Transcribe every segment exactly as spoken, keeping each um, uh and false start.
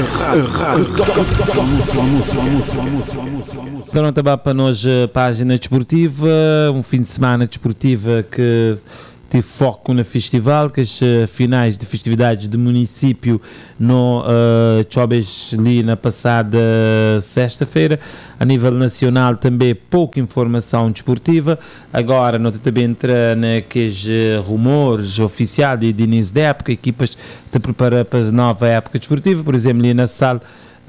Então, também para nós, página desportiva, um fim de semana desportiva que teve foco no festival, que as uh, finais de festividades do município no uh, Chobes ali na passada sexta-feira. A nível nacional também pouca informação desportiva. Agora nós também entra naqueles uh, rumores oficiais de início da época, equipas te preparam para a nova época desportiva, por exemplo ali na sala.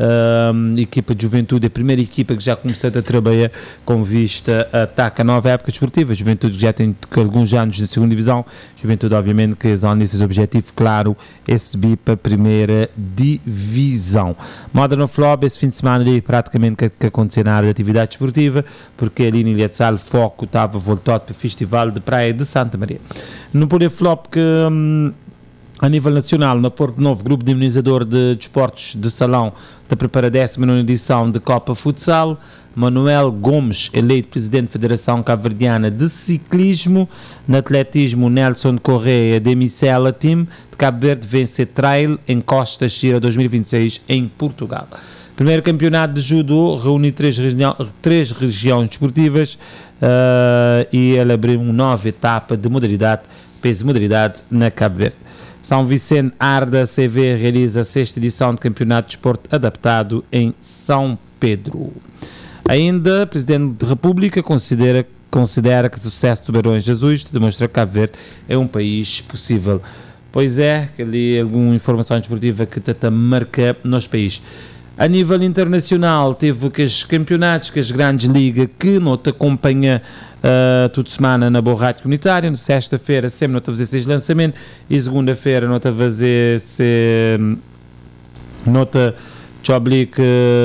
Uh, equipa de Juventude, a primeira equipa que já começou a trabalhar com vista a atacar a nova época desportiva. Juventude que já tem alguns anos na segunda divisão. Juventude, obviamente, que são nesses objetivos, claro, é subir para a primeira divisão. Modern Flop, esse fim de semana ali, praticamente que, que aconteceu na área de atividade desportiva, porque ali em Ilha de Sal, o foco estava voltado para o Festival de Praia de Santa Maria. No Poder Flop, que hum, a nível nacional, no Porto Novo, grupo de imunizador de desportos de salão está preparando a décima nona edição de Copa Futsal. Manuel Gomes, eleito presidente da Federação Cabo-Verdiana de Ciclismo. No atletismo, Nelson Correia, de Micela Team, de Cabo Verde, vence Trail em Costa Xira dois mil e vinte e seis, em Portugal. Primeiro campeonato de judo reúne três, região, três regiões desportivas uh, e ele abriu uma nova etapa de modalidade, peso de modalidade na Cabo Verde. São Vicente Arda C V realiza a sexta edição de Campeonato de Desporto Adaptado em São Pedro. Ainda, o Presidente da República considera, considera que o sucesso de Tubarões Azuis demonstra que Cabo Verde é um país possível. Pois é, que ali alguma informação desportiva que tenta marcar nos países. A nível internacional, teve que os campeonatos, que as grandes ligas, que não te acompanha uh, toda semana na boa rádio comunitária. Na sexta-feira, sempre não está a fazer esses lançamentos, e segunda-feira não está a fazer esse, não está a obligar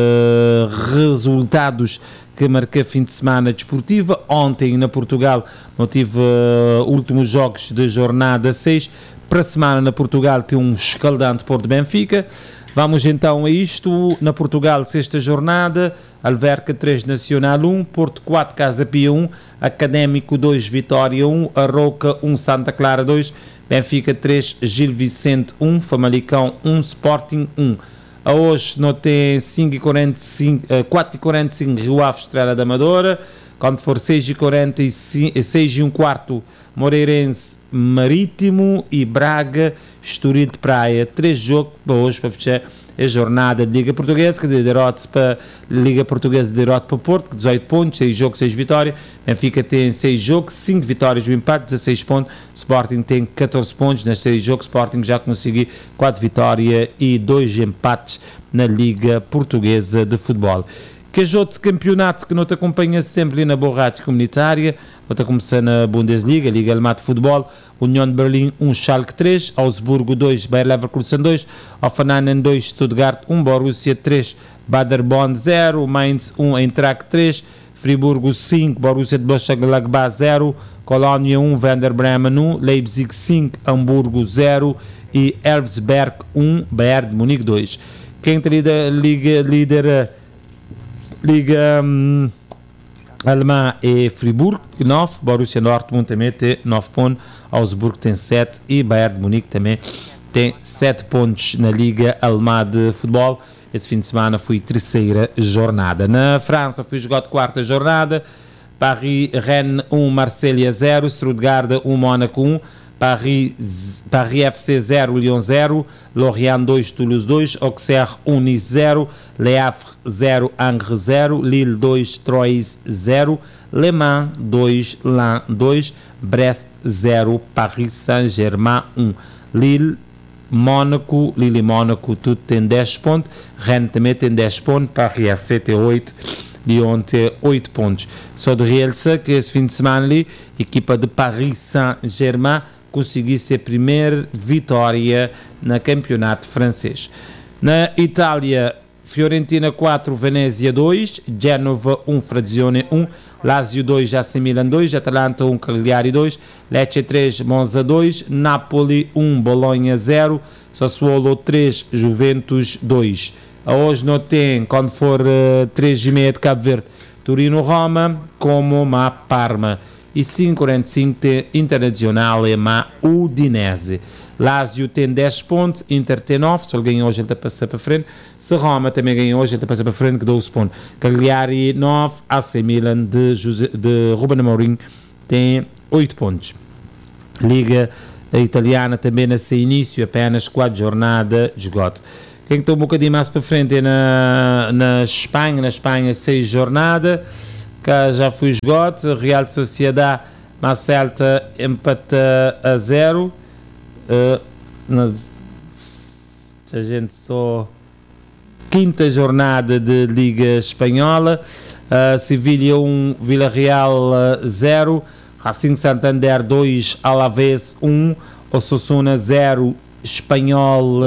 resultados que marca fim de semana desportiva. Ontem, na Portugal, não tive uh, últimos jogos de jornada seis. Para a semana, na Portugal, tem um escaldante Porto Benfica. Vamos então a isto. Na Portugal, sexta jornada, Alverca três, Nacional um, Porto quatro, Casa Pia um, Académico dois, Vitória um, Arrouca um, Santa Clara dois, Benfica três, Gil Vicente um, Famalicão um, Sporting um. A hoje não tem cinco e quarenta e cinco, quatro e quarenta e cinco Rio Ave, Estrela da Amadora. Quando for seis e quarenta e cinco, seis e um quarto, Moreirense, Marítimo e Braga, Estoril de Praia. Três jogos para hoje, para fechar a jornada de Liga Portuguesa, que de derrotas para Liga Portuguesa, de derrota para Porto, dezoito pontos, seis jogos, seis vitórias. Benfica tem seis jogos, cinco vitórias, um empate, dezasseis pontos. Sporting tem catorze pontos nas seis jogos. Sporting já conseguiu quatro vitórias e dois empates na Liga Portuguesa de Futebol. Que os outros campeonatos que não te acompanha sempre ali na boa rádio comunitária, vou começar na Bundesliga, Liga Alemã de Futebol. União de Berlim um, Schalke três, Augsburgo dois, Bayer Leverkusen dois, Hoffenheim dois, Stuttgart um, Borussia três, Paderborn zero, Mainz um, Eintracht três, Friburgo cinco, Borussia de Mönchengladbach zero, Colônia um, Werder Bremen um, Leipzig cinco, Hamburgo zero e Elfsberg um, Bayern de Munique dois. Quem tem a Liga líder Liga hum, Alemã é Friburgo nove, Borussia Dortmund também tem nove pontos, Augsburgo tem sete e Bayern de Munique também tem sete pontos na Liga Alemã de Futebol. Esse fim de semana foi terceira jornada. Na França foi jogado quarta jornada, Paris Rennes um, Marselha zero, Stuttgart um, Mónaco um, Paris, Paris F C zero, Lyon zero, Lorient dois, Toulouse dois, Auxerre um, Nice zero, Le Havre zero, Angers zero, Lille dois, Troyes zero, Le Mans dois, Lens dois, Brest zero, Paris Saint-Germain um. Lille, Mónaco, Lille e Mónaco tudo tem dez pontos, Rennes também tem dez pontos, Paris F C tem oito, Lyon tem oito pontos. Só de realçar que esse fim de semana ali, a equipa de Paris Saint-Germain conseguisse a primeira vitória no campeonato francês. Na Itália, Fiorentina quatro, Venezia dois, Genova um, Frazione um, Lazio dois, A C Milan dois, Atalanta um, Cagliari dois, Lecce três, Monza dois, Napoli um, Bologna zero, Sassuolo três, Juventus dois. A hoje não tem, quando for uh, três e meia de Cabo Verde, Torino-Roma, como Parma. E cinco e quarenta e cinco tem Internacional e Udinese. Lazio tem dez pontos, Inter tem nove, se ele ganhar hoje ele está a passar para frente. Se Roma também ganha hoje, ele está a passar para frente com doze pontos. Cagliari nove, A C Milan de, José, de Ruben Amorim tem oito pontos. Liga italiana também nesse início, apenas quatro jornadas de esgoto. Quem está um bocadinho mais para frente é na, na Espanha, na Espanha seis jornadas, cá já foi esgoto, Real Sociedade, Celta empata a zero, uh, na, a gente só quinta jornada de Liga Espanhola, uh, Sevilha um, Vila Real zero, Racing Santander dois, Alavés um, Osasuna zero, Espanhol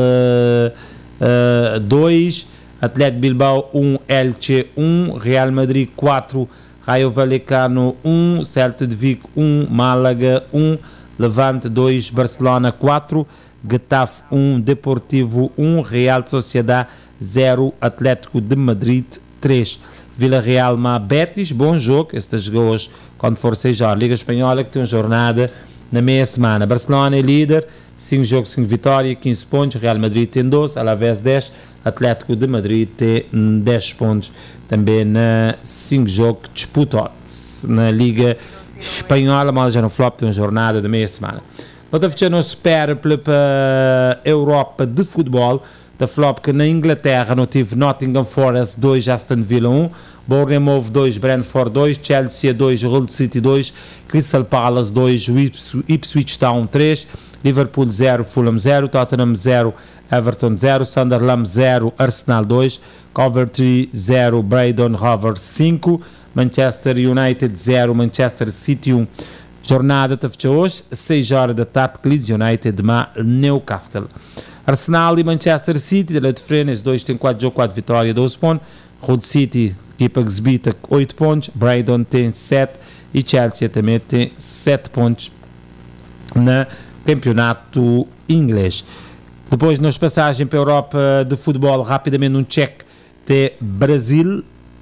dois, uh, uh, Atlético Bilbao um, Elche um, Real Madrid quatro, Rayo Vallecano um, Celta de Vigo um, Málaga um, Levante dois, Barcelona quatro, Getafe um, Deportivo um, Real Sociedade zero, Atlético de Madrid três. Vila Real má Betis, bom jogo, este jogou hoje quando for seis horas. Liga Espanhola que tem uma jornada na meia semana. Barcelona é líder, cinco jogos, cinco vitórias, quinze pontos. Real Madrid tem doze, Alavés dez, Atlético de Madrid tem dez pontos. Também na cinco jogos disputados. Na Liga Espanhola, mas já no flop tem uma jornada da meia semana. Outra fecha não espera para a Europa de futebol. Da flop que na Inglaterra não tive Nottingham Forest dois, Aston Villa um, Bournemouth dois, Brentford dois, Chelsea dois, Hull City dois, Crystal Palace dois, Ipswich Town três, Liverpool zero, Fulham zero, Tottenham zero, Everton zero, Sunderland zero, Arsenal dois, Coventry zero, Braydon Rovers cinco, Manchester United zero, Manchester City um. Jornada está fechada hoje, seis horas da tarde, Leeds United má Newcastle. Arsenal e Manchester City, da de frente, os dois têm quatro jogos, quatro vitórias, doze pontos. Hull City, equipa que exibita, oito pontos. Braydon tem sete e Chelsea também tem sete pontos no campeonato inglês. Depois, nas passagens para a Europa de futebol, rapidamente um check de Brasil,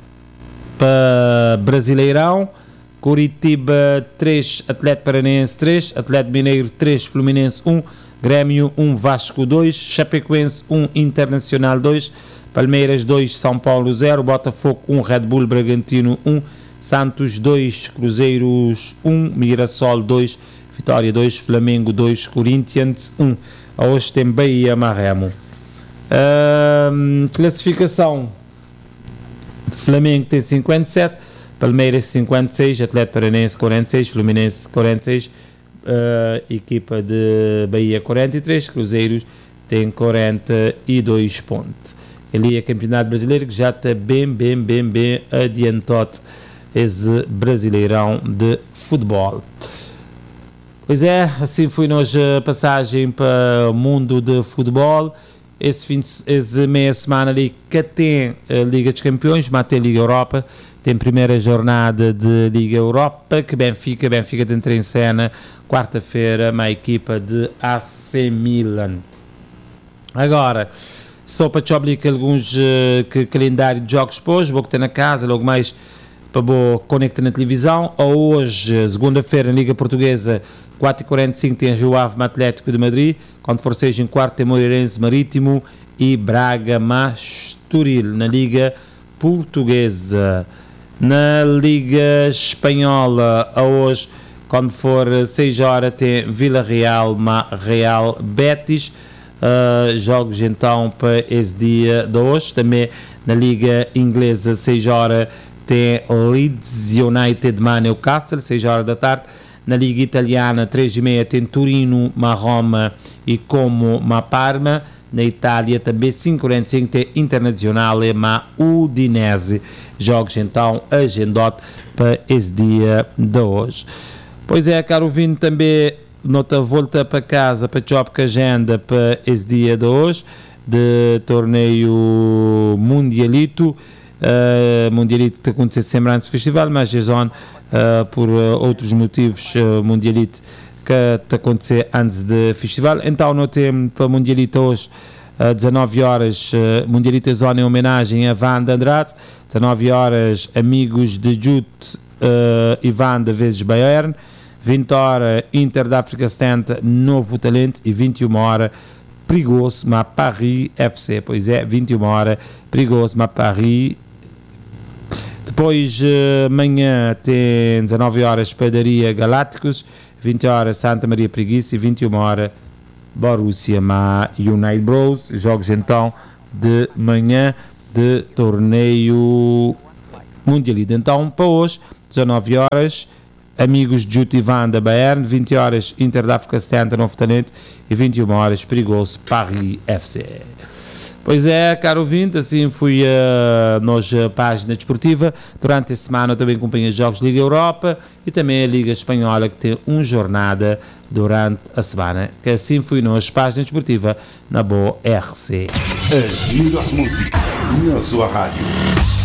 para Brasileirão. Curitiba três, Atlético Paranaense três, Atlético Mineiro três, Fluminense um, Grêmio um, Vasco dois, Chapecoense um, Internacional dois, Palmeiras dois, São Paulo zero, Botafogo um, Red Bull Bragantino um, Santos dois, Cruzeiros um, Mirassol dois, Vitória dois, Flamengo dois, Corinthians um. Hoje tem Bahia Marremo. Uh, classificação: Flamengo tem cinquenta e sete, Palmeiras cinquenta e seis, Atlético Paranaense quarenta e seis, Fluminense quarenta e seis, uh, equipa de Bahia quarenta e três, Cruzeiros tem quarenta e dois pontos. Ele é campeonato brasileiro que já está bem, bem, bem, bem adiantado esse Brasileirão de futebol. Pois é, assim foi nossa passagem para o mundo de futebol. Esse fim de esse meia semana ali que tem a Liga dos Campeões, mas tem a Liga Europa. Tem primeira jornada de Liga Europa, que Benfica, Benfica tem em cena, quarta-feira, uma equipa de A C Milan. Agora, só para te obrigar alguns uh, que, calendário de jogos para hoje, vou ter na casa, logo mais para vou conectar na televisão. Hoje, segunda-feira, na Liga Portuguesa, quatro e quarenta e cinco tem Rio Ave Atlético de Madrid, quando for seis em quarto tem Moreirense Marítimo e Braga Masturil, na Liga Portuguesa. Na Liga Espanhola, a hoje, quando for seis horas, tem Vila Real, Real Betis. Uh, jogos então para esse dia de hoje. Também na Liga Inglesa, seis horas, tem Leeds United, Newcastle, seis horas da tarde. Na Liga Italiana, três e meia, tem Turino, Roma e Como, Parma. Na Itália também cinco e quarenta e cinco tem Internazionale ma Udinese. Jogos então agendados para esse dia de hoje. Pois é, caro ouvinte, também nota volta para casa para job que agenda para esse dia de hoje de torneio Mundialito. Uh, Mundialito que acontece sempre antes do festival, mas já são uh, por uh, outros motivos uh, Mundialito que está acontecer antes do festival. Então nós temos para Mundialito hoje às uh, dezanove horas uh, Mundialito Zona em homenagem a Wanda Andrade, dezanove horas Amigos de Jute uh, e Wanda vezes Bayern, vinte horas Inter da África setenta, Novo Talento, e vinte e uma horas Perigoso, mas Paris F C. Pois é, vinte e uma horas Perigoso, mas Paris. Depois, amanhã tem dezanove horas Padaria Galácticos, vinte horas Santa Maria Preguiça e vinte e uma horas Borussia Ma United Bros. Jogos então de manhã de torneio mundialista. Então, para hoje, dezanove horas, Amigos de Jutivan da Bayern, vinte horas Inter da África setenta, Novo Talento, e vinte e uma horas Perigoso, Paris F C. Pois é, caro ouvinte, assim fui a uh, nossa página desportiva. Durante a semana eu também acompanho os jogos Liga Europa e também a Liga Espanhola, que tem uma jornada durante a semana. Que assim fui a nossa página desportiva na Boa R C. As melhores músicas na sua rádio.